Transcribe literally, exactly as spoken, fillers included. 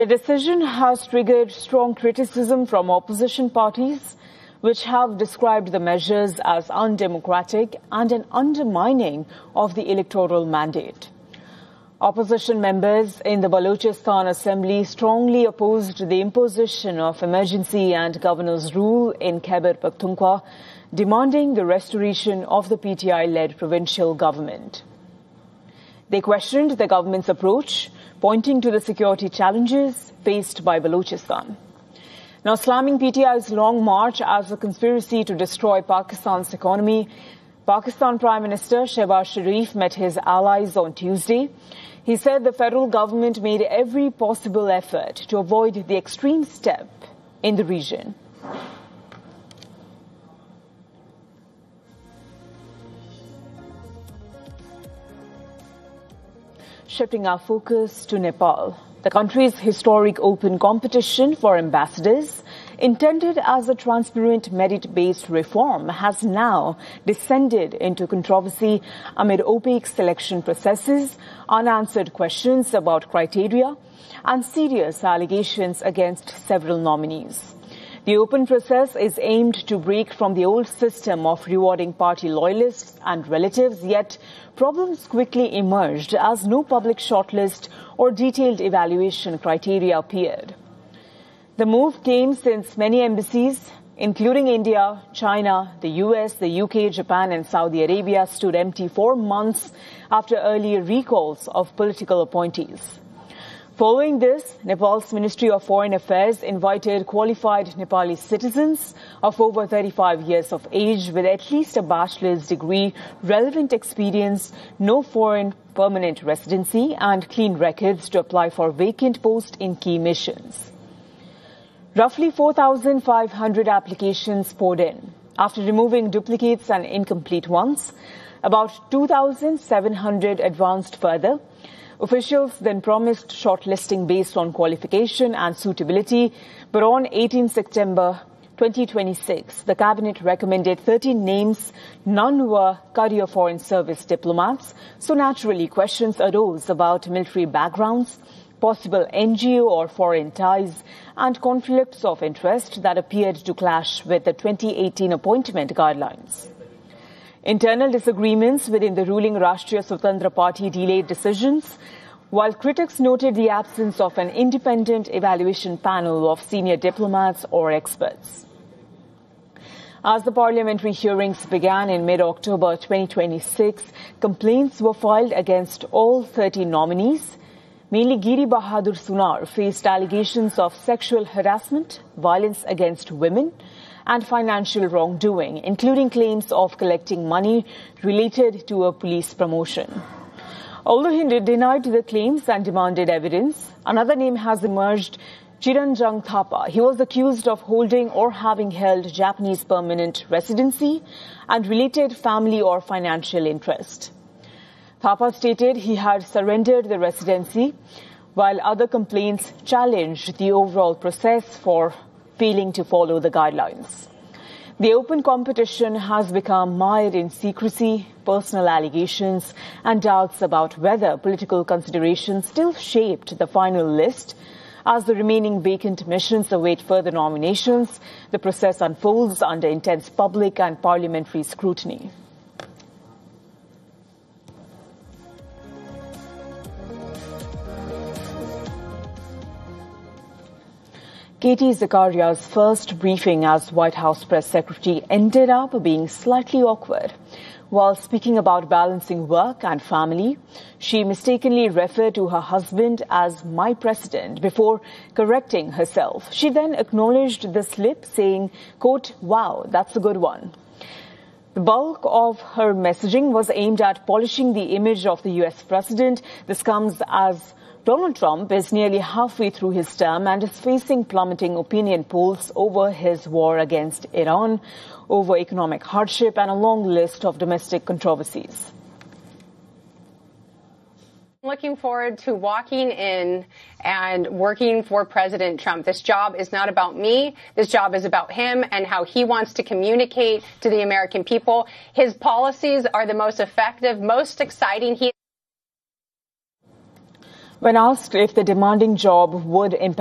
The decision has triggered strong criticism from opposition parties, which have described the measures as undemocratic and an undermining of the electoral mandate. Opposition members in the Balochistan Assembly strongly opposed the imposition of emergency and governor's rule in Khyber Pakhtunkhwa, demanding the restoration of the P T I-led provincial government. They questioned the government's approach, pointing to the security challenges faced by Balochistan. Now, slamming P T I's long march as a conspiracy to destroy Pakistan's economy, Pakistan Prime Minister Shehbaz Sharif met his allies on Tuesday. He said the federal government made every possible effort to avoid the extreme step in the region. Shifting our focus to Nepal, the country's historic open competition for ambassadors, intended as a transparent merit-based reform, has now descended into controversy amid opaque selection processes, unanswered questions about criteria, and serious allegations against several nominees. The open process is aimed to break from the old system of rewarding party loyalists and relatives, yet problems quickly emerged as no public shortlist or detailed evaluation criteria appeared. The move came since many embassies, including India, China, the U S, the U K, Japan and Saudi Arabia, stood empty for months after earlier recalls of political appointees. Following this, Nepal's Ministry of Foreign Affairs invited qualified Nepali citizens of over thirty-five years of age with at least a bachelor's degree, relevant experience, no foreign permanent residency and clean records to apply for vacant posts in key missions. Roughly four thousand five hundred applications poured in. After removing duplicates and incomplete ones, about two thousand seven hundred advanced further. Officials then promised shortlisting based on qualification and suitability, but on eighteenth September twenty twenty-six, the cabinet recommended thirteen names. None were career foreign service diplomats, so naturally questions arose about military backgrounds, possible N G O or foreign ties, and conflicts of interest that appeared to clash with the twenty eighteen appointment guidelines. Internal disagreements within the ruling Rashtriya Swatantra Party delayed decisions, while critics noted the absence of an independent evaluation panel of senior diplomats or experts. As the parliamentary hearings began in mid-October twenty twenty-six, complaints were filed against all thirty nominees. Mainly Giri Bahadur Sunar faced allegations of sexual harassment, violence against women, and financial wrongdoing, including claims of collecting money related to a police promotion. Although he denied the claims and demanded evidence, another name has emerged, Chiranjang Thapa. He was accused of holding or having held Japanese permanent residency and related family or financial interest. Thapa stated he had surrendered the residency, while other complaints challenged the overall process for failing to follow the guidelines. The open competition has become mired in secrecy, personal allegations, and doubts about whether political considerations still shaped the final list. As the remaining vacant missions await further nominations, the process unfolds under intense public and parliamentary scrutiny. Katie Zakaria's first briefing as White House press secretary ended up being slightly awkward. While speaking about balancing work and family, she mistakenly referred to her husband as my president before correcting herself. She then acknowledged the slip, saying, quote, "Wow, that's a good one." The bulk of her messaging was aimed at polishing the image of the U S president. This comes as Donald Trump is nearly halfway through his term and is facing plummeting opinion polls over his war against Iran, over economic hardship, and a long list of domestic controversies. Looking forward to walking in and working for President Trump. This job is not about me. This job is about him and how he wants to communicate to the American people. His policies are the most effective, most exciting. He When asked if the demanding job would impact